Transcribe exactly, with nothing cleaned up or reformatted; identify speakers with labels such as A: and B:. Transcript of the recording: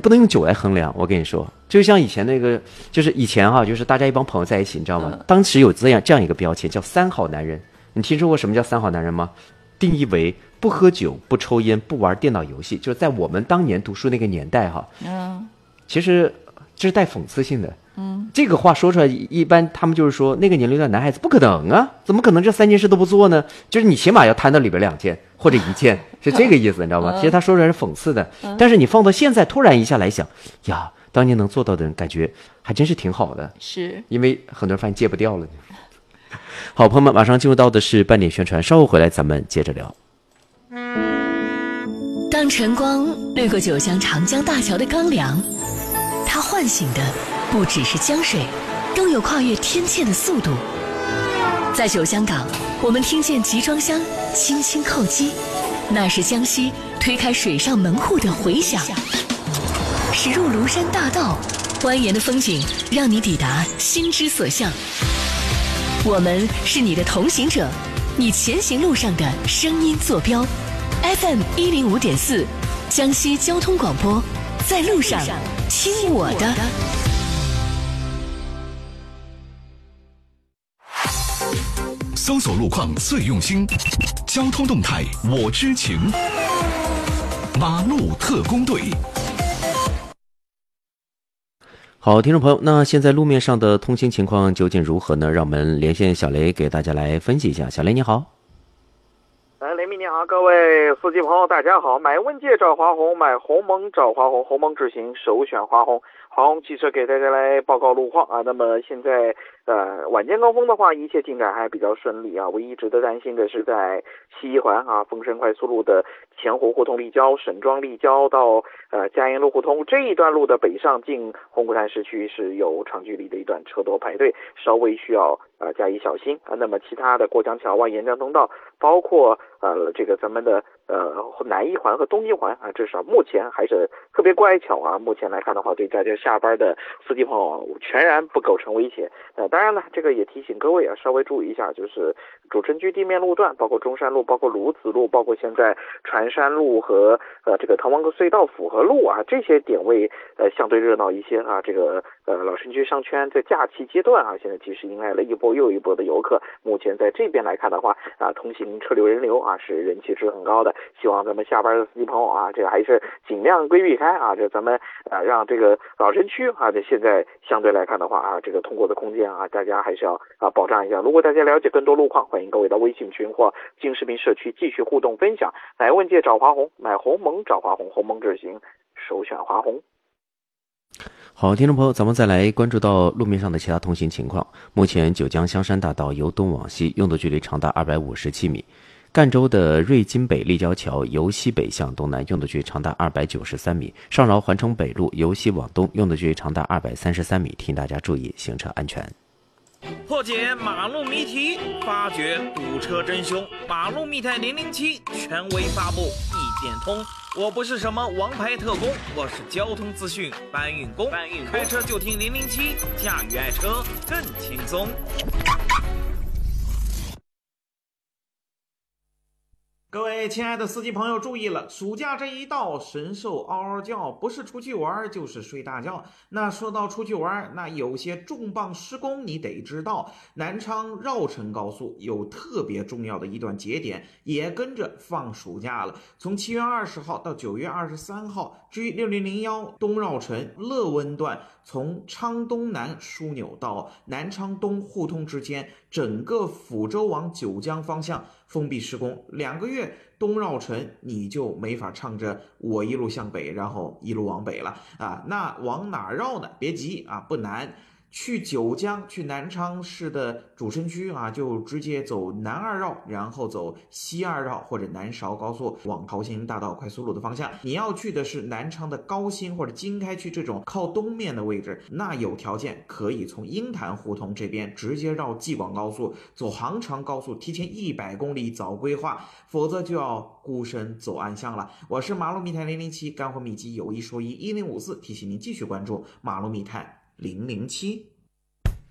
A: 不能用酒来衡量。我跟你说，就像以前那个，就是以前哈、啊，就是大家一帮朋友在一起，你知道吗？嗯、当时有这样这样一个标签叫三好男人。你听说过什么叫三好男人吗？定义为不喝酒、不抽烟、不玩电脑游戏。就是在我们当年读书那个年代哈，嗯，其实这是带讽刺性的。嗯，这个话说出来，一般他们就是说那个年龄段男孩子不可能啊，怎么可能这三件事都不做呢？就是你起码要摊到里边两件或者一件，是这个意思，你知道吗？其实他说出来是讽刺的，但是你放到现在，突然一下来想，呀，当年能做到的人，感觉还真是挺好的。
B: 是，
A: 因为很多人发现戒不掉了。好，朋友们，马上进入到的是半点宣传，稍后回来咱们接着聊。
C: 当晨光掠过九江长江大桥的钢梁，它唤醒的不只是江水，更有跨越天堑的速度。在九江港，我们听见集装箱轻轻叩击，那是江西推开水上门户的回响。驶入庐山大道，蜿蜒的风景让你抵达心之所向。我们是你的同行者，你前行路上的声音坐标。F M 一零五点四，江西交通广播，在路上听我的。
D: 搜索路况最用心，交通动态我知情。马路特工队。
A: 好，听众朋友，那现在路面上的通行情况究竟如何呢？让我们连线小雷给大家来分析一下。小雷你好。
E: 哎，雷米你好，各位司机朋友大家好。买问界找华虹，买鸿蒙找华虹，鸿蒙智行首选华虹。华虹汽车给大家来报告路况啊。那么现在呃晚间高峰的话，一切进展还比较顺利啊。唯一值得担心的是在西一环啊丰深快速路的前湖胡同立交、沈庄立交到呃嘉应路胡同这一段路的北上进红谷滩市区是有长距离的一段车多排队，稍微需要呃加以小心啊。那么其他的过江桥啊、沿江通道，包括呃这个咱们的呃南一环和东一环啊，至少目前还是特别乖巧啊。目前来看的话，对大家下班的司机朋友全然不构成威胁。呃，当然了，这个也提醒各位啊，稍微注意一下，就是主城区地面路段，包括中山路、包括鲁子路、包括现在船山路和呃这个滕王阁隧道辅和路啊，这些点位呃相对热闹一些啊。这个呃老城区商圈在假期阶段啊，现在其实迎来了一波又一波的游客。目前在这边来看的话啊，通行车流人流啊是人气是很高的。希望咱们下班的司机朋友啊，这个还是尽量规避开啊，这咱们啊让这个老城区啊，这现在相对来看的话啊，这个通过的空间啊，大家还是要啊保障一下。如果大家了解更多路况，欢迎各位到微信群或京视频社区继续互动分享。买问界找华虹，买鸿蒙找华虹，鸿蒙智行首选华虹。
A: 好，听众朋友，咱们再来关注到路面上的其他通行情况。目前九江香山大道由东往西用的距离长达二百五十七米，赣州的瑞金北立交桥由西北向东南用的距离长达二百九十三米，上饶环城北路由西往东用的距离长达二百三十三米，提醒大家注意行车安全。
F: 破解马路谜题，发掘堵车真凶，马路密探零零七权威发布，一点通。我不是什么王牌特工，我是交通资讯搬运工。搬运工开车就听零零七，驾驭爱车更轻松。各位亲爱的司机朋友注意了，暑假这一到，神兽嗷嗷叫，不是出去玩就是睡大觉。那说到出去玩，那有些重磅施工你得知道。南昌绕城高速有特别重要的一段节点，也跟着放暑假了。从七月二十号到九月二十三号，至于六零零一东绕城乐温段，从昌东南枢纽到南昌东互通之间，整个抚州往九江方向封闭施工，两个月东绕城你就没法唱着我一路向北，然后一路往北了啊。那往哪绕呢？别急啊，不难。去九江去南昌市的主城区啊，就直接走南二绕，然后走西二绕或者南韶高速往桃兴大道快速路的方向。你要去的是南昌的高新或者经开区这种靠东面的位置，那有条件可以从鹰潭胡同这边直接绕济广高速走杭长高速，提前一百公里早规划，否则就要孤身走暗巷了。我是马路密探零零七，干货秘籍有一说一一零五四，提醒您继续关注马路密探零零七。